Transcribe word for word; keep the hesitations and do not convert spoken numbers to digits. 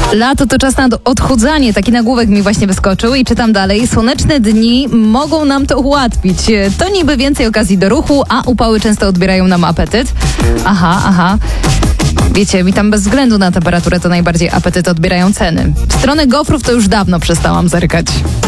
Lato to czas na odchudzanie. Taki nagłówek mi właśnie wyskoczył i czytam dalej. Słoneczne dni mogą nam to ułatwić. To niby więcej okazji do ruchu, a upały często odbierają nam apetyt. Aha, aha. Wiecie, mi tam bez względu na temperaturę to najbardziej apetyt odbierają ceny. W stronę gofrów to już dawno przestałam zerkać.